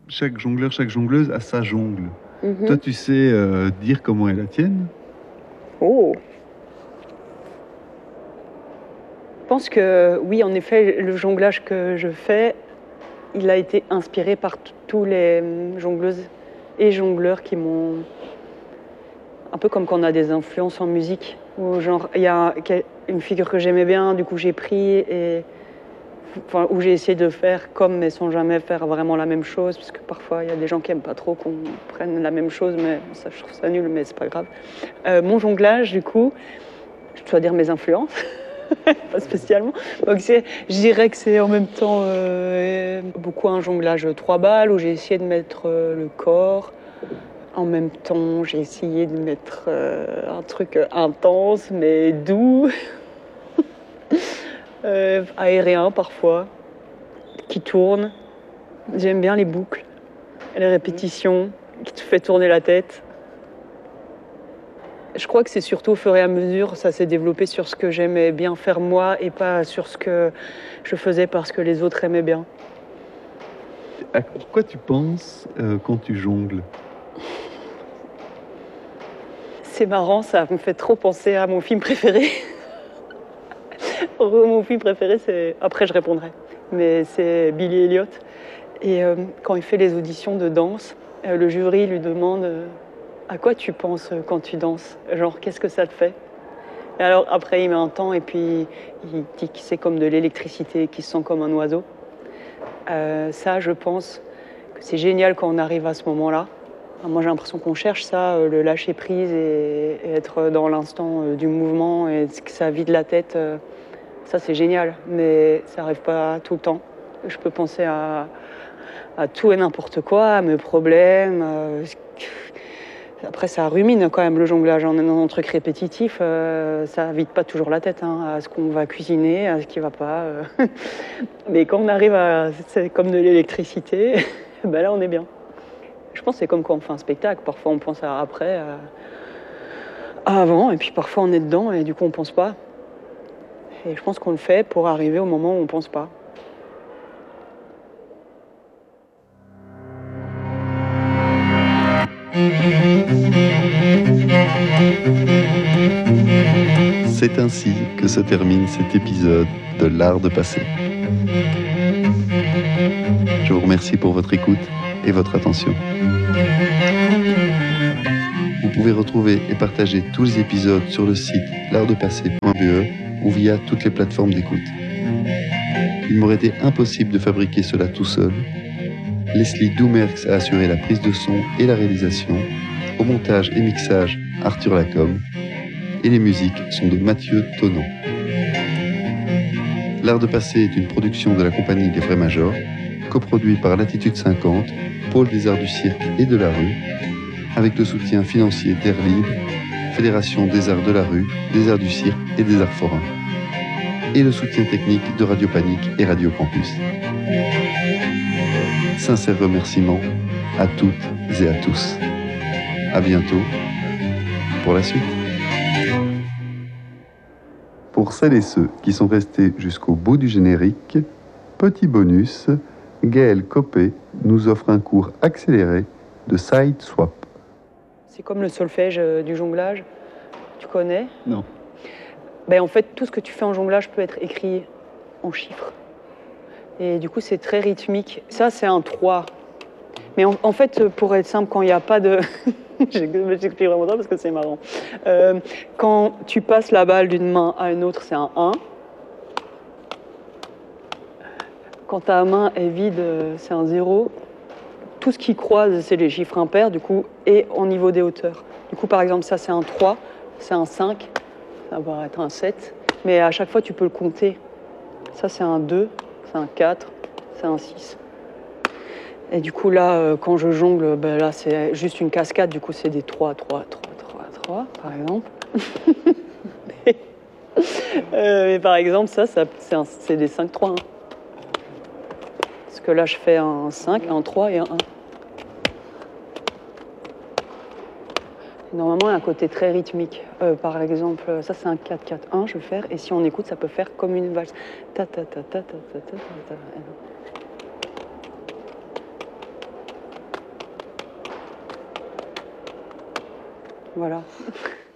chaque jongleur, chaque jongleuse a sa jongle. Toi, Mhm. tu sais dire comment est la tienne? Oh. Je pense que oui, en effet, le jonglage que je fais, il a été inspiré par tous les jongleuses et jongleurs qui m'ont... Un peu comme quand on a des influences en musique, où genre, il y a une figure que j'aimais bien, du coup j'ai pris et... Enfin, où j'ai essayé de faire comme, mais sans jamais faire vraiment la même chose, parce que parfois il y a des gens qui aiment pas trop qu'on prenne la même chose, mais ça, je trouve ça nul, mais c'est pas grave. Mon jonglage, du coup, je dois dire mes influences, pas spécialement. Donc je dirais que c'est en même temps beaucoup un jonglage 3 balles, où j'ai essayé de mettre le corps. En même temps, j'ai essayé de mettre un truc intense, mais doux, aérien parfois, qui tourne. J'aime bien les boucles, les répétitions, qui te fait tourner la tête. Je crois que c'est surtout au fur et à mesure, ça s'est développé sur ce que j'aimais bien faire moi et pas sur ce que je faisais parce que les autres aimaient bien. À quoi tu penses quand tu jongles? C'est marrant, ça me fait trop penser à mon film préféré. Mon film préféré, c'est... Après, je répondrai. Mais c'est Billy Elliot. Et quand il fait les auditions de danse, le jury lui demande à quoi tu penses quand tu danses? Genre, qu'est-ce que ça te fait? Et alors, après, il met un temps et puis il dit que c'est comme de l'électricité, qu'il se sent comme un oiseau. Ça, je pense que c'est génial quand on arrive à ce moment-là. Moi, j'ai l'impression qu'on cherche ça, le lâcher prise et être dans l'instant du mouvement et que ça vide la tête. Ça, c'est génial, mais ça n'arrive pas tout le temps. Je peux penser à tout et n'importe quoi, à mes problèmes. Après, ça rumine quand même le jonglage. On est dans un truc répétitif, ça vide pas toujours la tête à ce qu'on va cuisiner, à ce qui va pas. Mais quand on arrive à... C'est comme de l'électricité, ben là, on est bien. Je pense que c'est comme quand on fait un spectacle. Parfois, on pense à après, à avant, et puis parfois, on est dedans et du coup, on pense pas. Et je pense qu'on le fait pour arriver au moment où on pense pas. C'est ainsi que se termine cet épisode de l'art de passer. Je vous remercie pour votre écoute et votre attention. Vous pouvez retrouver et partager tous les épisodes sur le site l'artdepasser.be ou via toutes les plateformes d'écoute. Il m'aurait été impossible de fabriquer cela tout seul. Leslie Doumerx a assuré la prise de son et la réalisation. Au montage et mixage, Arthur Lacombe. Et les musiques sont de Mathieu Tonneau. L'art de passer est une production de la compagnie des Vrais Majors, coproduit par Latitude 50, Pôle des Arts du Cirque et de la Rue, avec le soutien financier d'Air Libre, Fédération des Arts de la Rue, des Arts du Cirque et des Arts Forains, et le soutien technique de Radio Panique et Radio Campus. Sincères remerciements à toutes et à tous. À bientôt pour la suite. Pour celles et ceux qui sont restés jusqu'au bout du générique, petit bonus, Gaël Copé nous offre un cours accéléré de side swap. C'est comme le solfège du jonglage. Tu connais? Non. Ben, en fait, tout ce que tu fais en jonglage peut être écrit en chiffres. Et du coup, c'est très rythmique. Ça, c'est un 3. Mais en fait, pour être simple, quand il n'y a pas de... J'explique vraiment ça parce que c'est marrant. Quand tu passes la balle d'une main à une autre, c'est un 1. Quand ta main est vide, c'est un 0. Tout ce qui croise, c'est les chiffres impairs, du coup, et au niveau des hauteurs. Du coup, par exemple, ça, c'est un 3, c'est un 5, ça va être un 7. Mais à chaque fois, tu peux le compter. Ça, c'est un 2, c'est un 4, c'est un 6. Et du coup, là, quand je jongle, ben là, c'est juste une cascade. Du coup, c'est des 3, 3, 3, 3, 3, par exemple. Mais par exemple, ça c'est des 5, 3, 1. Parce que là, je fais un 5, un 3 et un 1. Normalement, il y a un côté très rythmique. Par exemple, ça, c'est un 4, 4, 1, je vais faire. Et si on écoute, ça peut faire comme une valse. Ta, ta, ta, ta, ta, ta, ta, ta, ta. Voilà.